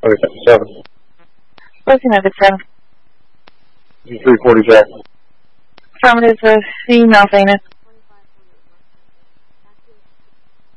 7. Looking at the 7. 340 Jack. Affirmative, female famous.